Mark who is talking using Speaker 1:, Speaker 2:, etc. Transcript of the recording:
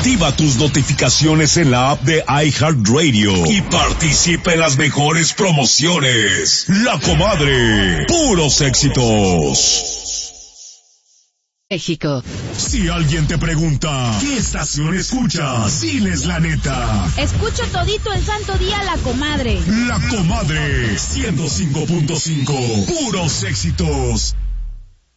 Speaker 1: Activa tus notificaciones en la app de iHeartRadio y participa en las mejores promociones. La Comadre, puros éxitos.
Speaker 2: México.
Speaker 1: Si alguien te pregunta, ¿qué estación escuchas? Diles la neta.
Speaker 3: Escucho todito el santo día La Comadre.
Speaker 1: La Comadre, 105.5, puros éxitos.